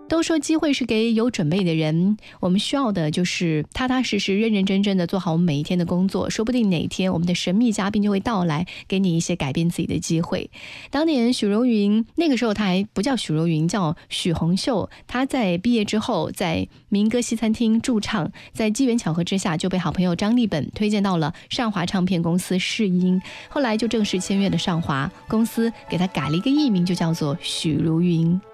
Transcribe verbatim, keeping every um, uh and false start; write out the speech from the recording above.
都说机会是给有准备的人，我们需要的就是踏踏实实、认认真真的做好我们每一天的工作，说不定哪天我们的神秘嘉宾就会到来，给你一些改变自己的机会。当年许茹芸，那个时候她还不叫许茹芸，叫许红秀，她在毕业之后在民歌西餐厅驻唱，在机缘巧合之下就被好朋友张立本推荐到了上华唱片公司试音，后来就正式签约了上华公司，给她改了一个艺名，就叫做许茹芸。